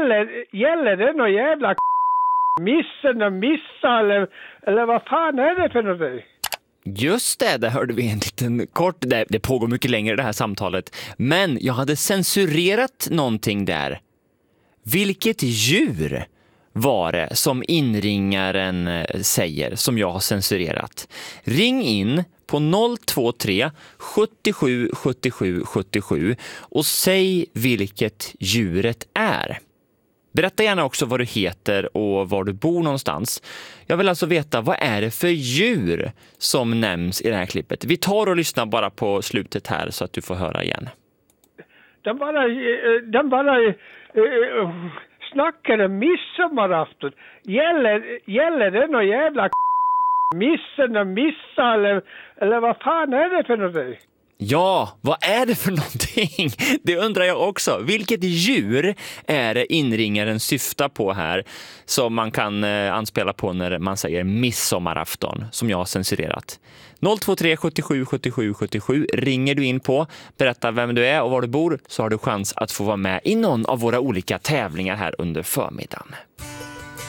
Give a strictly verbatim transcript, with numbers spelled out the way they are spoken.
gäller, gäller det någon jävla missen och missa eller, eller vad fan är det för något? Just det, där hörde vi en liten kort, det, det pågår mycket längre det här samtalet, men jag hade censurerat någonting där. Vilket djur var det som inringaren säger som jag har censurerat? Ring in på noll två tre sjuttiosju sjuttiosju sjuttiosju och säg vilket djuret är. Berätta gärna också vad du heter och var du bor någonstans. Jag vill alltså veta, vad är det för djur som nämns i det här klippet? Vi tar och lyssnar bara på slutet här så att du får höra igen. Den bara, den bara uh, snackar om midsommarafton. Gäller, gäller det någon jävla missen och missa eller, eller vad fan är det för något? Ja, vad är det för någonting? Det undrar jag också. Vilket djur är det inringaren syftar på här som man kan eh, anspela på när man säger midsommarafton, som jag har censurerat? noll två tre sjuttiosju sjuttiosju sjuttiosju ringer du in på, berätta vem du är och var du bor, så har du chans att få vara med i någon av våra olika tävlingar här under förmiddagen.